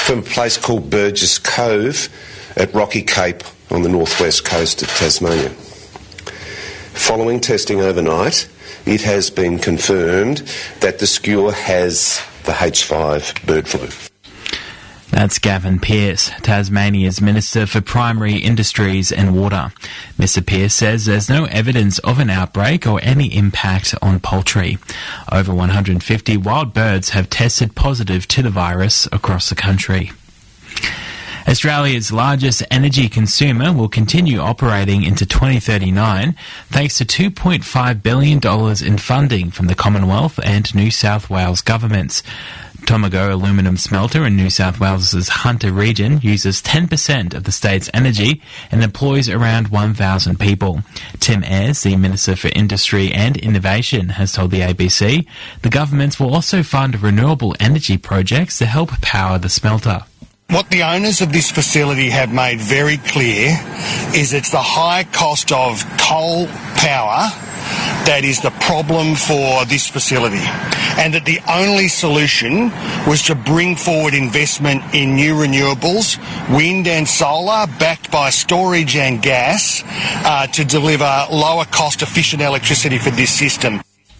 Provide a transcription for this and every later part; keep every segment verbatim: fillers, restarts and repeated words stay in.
from a place called Burgess Cove at Rocky Cape on the northwest coast of Tasmania. Following testing overnight, it has been confirmed that the skua has the H five bird flu. That's Gavin Pearce, Tasmania's Minister for Primary Industries and Water. Mister Pearce says there's no evidence of an outbreak or any impact on poultry. Over one hundred fifty wild birds have tested positive to the virus across the country. Australia's largest energy consumer will continue operating into twenty thirty-nine thanks to two point five billion dollars in funding from the Commonwealth and New South Wales governments. Tomago Aluminium Smelter in New South Wales's Hunter region uses ten percent of the state's energy and employs around one thousand people. Tim Ayres, the Minister for Industry and Innovation, has told the A B C the governments will also fund renewable energy projects to help power the smelter. What the owners of this facility have made very clear is it's the high cost of coal power that is the problem for this facility, and that the only solution was to bring forward investment in new renewables, wind and solar, backed by storage and gas, uh, to deliver lower cost efficient electricity for this system.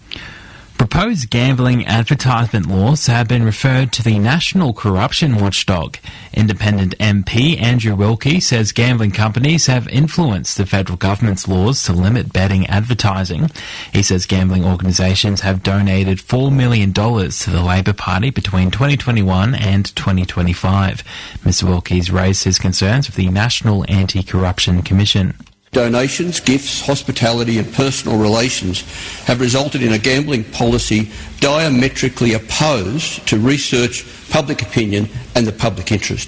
Proposed gambling advertisement laws have been referred to the National Corruption Watchdog. Independent M P Andrew Wilkie says gambling companies have influenced the federal government's laws to limit betting advertising. He says gambling organisations have donated four million dollars to the Labor Party between twenty twenty-one and twenty twenty-five. Mister Wilkie's raised his concerns with the National Anti-Corruption Commission. Donations, gifts, hospitality and personal relations have resulted in a gambling policy diametrically opposed to research, public opinion and the public interest.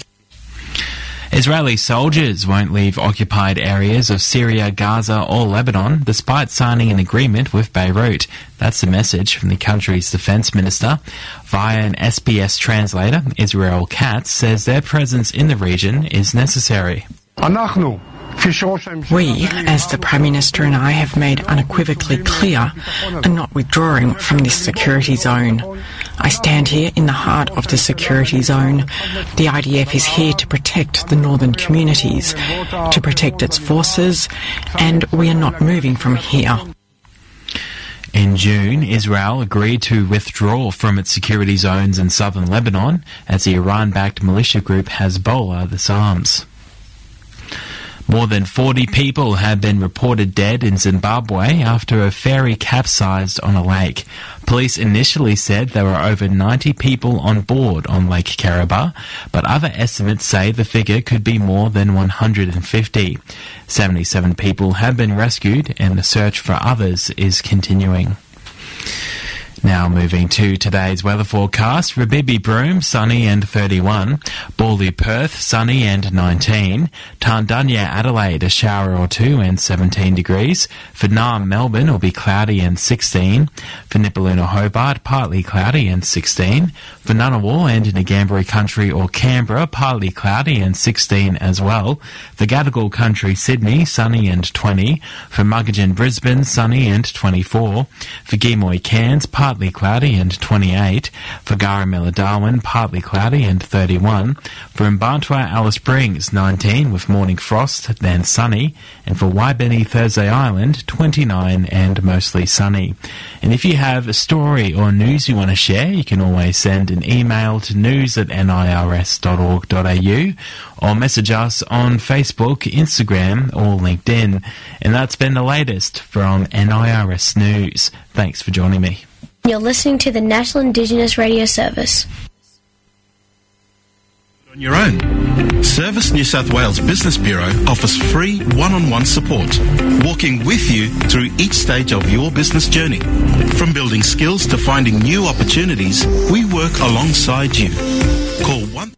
Israeli soldiers won't leave occupied areas of Syria, Gaza or Lebanon despite signing an agreement with Beirut. That's the message from the country's defence minister. Via an S B S translator, Israel Katz says their presence in the region is necessary. We, as the Prime Minister and I, have made unequivocally clear, are not withdrawing from this security zone. I stand here in the heart of the security zone. The I D F is here to protect the northern communities, to protect its forces, and we are not moving from here. In June, Israel agreed to withdraw from its security zones in southern Lebanon as the Iran-backed militia group Hezbollah disarms. More than forty people have been reported dead in Zimbabwe after a ferry capsized on a lake. Police initially said there were over ninety people on board on Lake Kariba, but other estimates say the figure could be more than one hundred fifty. seventy-seven people have been rescued and the search for others is continuing. Now moving to today's weather forecast. Rabibi Broome, sunny and thirty-one. Bawley Perth, sunny and nineteen. Tarndanya Adelaide, a shower or two and seventeen degrees. For Naarm Melbourne, will be cloudy and sixteen. For Nipaluna Hobart, partly cloudy and sixteen. For Ngunnawal and Ngambri Country or Canberra, partly cloudy and sixteen as well. For Gadigal Country Sydney, sunny and twenty. For Muggeridge Brisbane, sunny and twenty-four. For Geemoy Cairns, partly cloudy and twenty-eight. For Garamilla Darwin, partly cloudy and thirty-one. For Mbantua Alice Springs, nineteen with morning frost, then sunny. And for Waibeni Thursday Island, twenty-nine and mostly sunny. And if you have a story or news you want to share, you can always send an email to news at nirs dot org dot a u or message us on Facebook, Instagram or LinkedIn. And that's been the latest from N I R S News. Thanks for joining me. You're listening to the National Indigenous Radio Service. On your own. Service New South Wales Business Bureau offers free one-on-one support, walking with you through each stage of your business journey. From building skills to finding new opportunities, we work alongside you. Call one